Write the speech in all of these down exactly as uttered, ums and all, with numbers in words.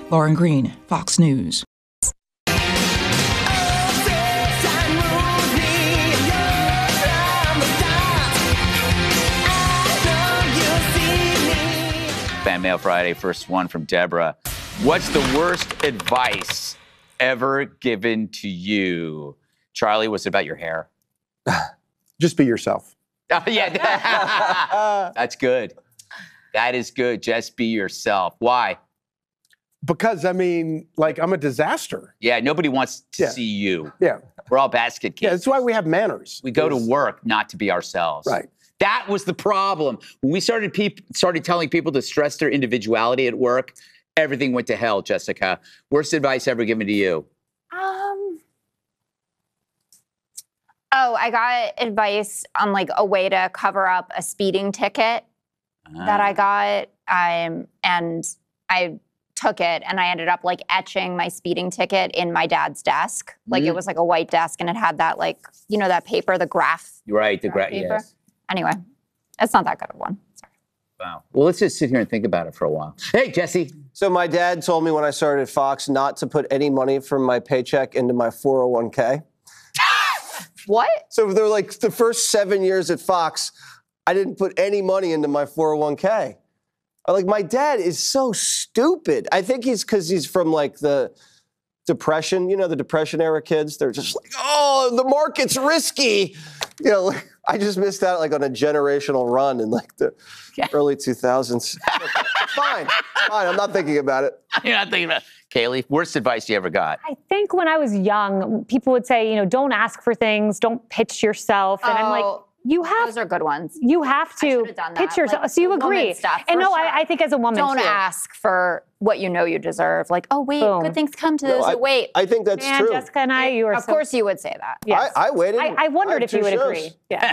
Lauren Green, Fox News. Fan Mail Friday, first one from Deborah. What's the worst advice ever given to you? Charlie, was it about your hair? Just be yourself. Oh, yeah. That's good. That is good. Just be yourself. Why? Because, I mean, like, I'm a disaster. Yeah, nobody wants to Yeah. see you. Yeah. We're all basket kids. Yeah, that's why we have manners. We go to work not to be ourselves. Right. That was the problem. When we started peop- started telling people to stress their individuality at work, everything went to hell, Jessica. Worst advice ever given to you? Um. Oh, I got advice on like a way to cover up a speeding ticket that I got, um, and I took it, and I ended up like etching my speeding ticket in my dad's desk. Like Mm. it was like a white desk, and it had that like you know that paper, the graph. You're right, the graph gra- paper. yes. Anyway, it's not that good of one. Sorry. Wow. Well, let's just sit here and think about it for a while. Hey, Jesse. So my dad told me when I started at Fox not to put any money from my paycheck into my four oh one k. What? So they're like the first seven years at Fox, I didn't put any money into my four oh one k. Like, my dad is so stupid. I think he's because he's from like the Depression, you know, the Depression era kids. They're just like, oh, the market's risky. You know, like, I just missed out like on a generational run in like the Yeah. early two thousands. Fine, fine. I'm not thinking about it. You're not thinking about Kaylee, worst advice you ever got? I think when I was young, people would say, you know, don't ask for things, don't pitch yourself. And I'm like, Oh, you have those are good ones. you have I to should've done that. pitch yourself. Like, so you the woman agree. stuff, and for no, sure. I, I think as a woman, Don't too. ask for what you know you deserve. Like, oh wait, Boom. good things come to No, those I- who wait. I think that's And true. Jessica and I, you are Of so, course, you would say that. yes. I, I waited. I, I wondered had if you two would shows. agree. Yeah.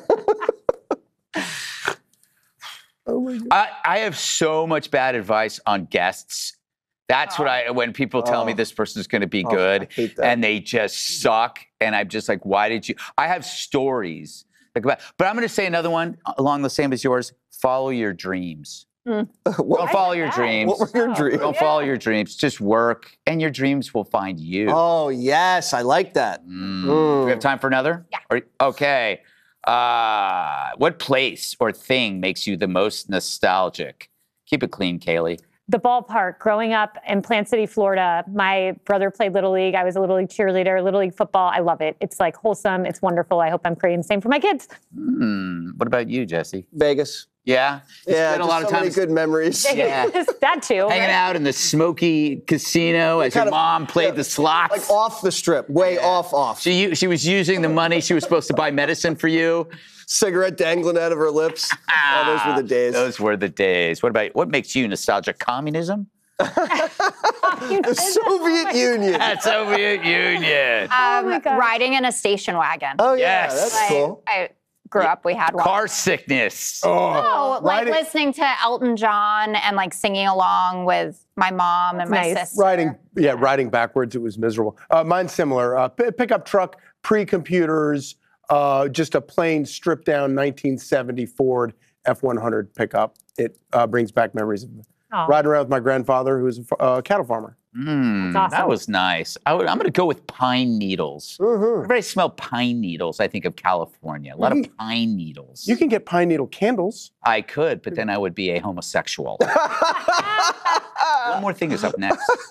Oh my God. I, I have so much bad advice on guests. That's what I, when people tell me Oh. this person's going to be Oh, good I hate that. and they just suck. And I'm just like, why did you? I have stories. Like about, but I'm going to say another one along the same as yours. Follow your dreams. Don't What, follow your that? dreams. what were your Oh. dreams? Don't follow your dreams. Just work and your dreams will find you. Oh, yes. I like that. Mm. Mm. Do we have time for another? Yeah. Or- okay. Uh, what place or thing makes you the most nostalgic? Keep it clean, Kaylee. The ballpark. Growing up in Plant City, Florida, my brother played Little League. I was a Little League cheerleader, Little League football. I love it. It's like wholesome. It's wonderful. I hope I'm creating the same for my kids. Hmm. What about you, Jesse? Vegas. Yeah. You Yeah, spent a just lot of so many time good memories. Yeah. that too. hanging right? out in the smoky casino as your Kind of- mom played yeah, the slots. Like off the strip, way off, off. she u- she was using the money she was supposed to buy medicine for you. Cigarette dangling out of her lips. Oh, those were the days. Those were the days. What about what makes you nostalgic? Communism? The Soviet Union. That Soviet Union. Um, my God. riding in a station wagon. Oh, yeah, Yes. that's Like, cool. I grew up, we had one. Car sickness. Oh, like riding- listening to Elton John and like singing along with my mom and my nice. sister. Riding, yeah, riding backwards, it was miserable. Uh, mine's similar. Uh, p- pickup truck, pre-computers, uh, just a plain stripped down nineteen seventy Ford F one hundred pickup. It uh, brings back memories of Aw. riding around with my grandfather, who was a f- uh, cattle farmer. Mm, That's That awesome. was nice. I would, I'm going to go with pine needles. Mhm. Whenever I smell pine needles, I think of California. A lot You- of pine needles. You can get pine needle candles. I could, but then I would be a homosexual. One more thing is up next.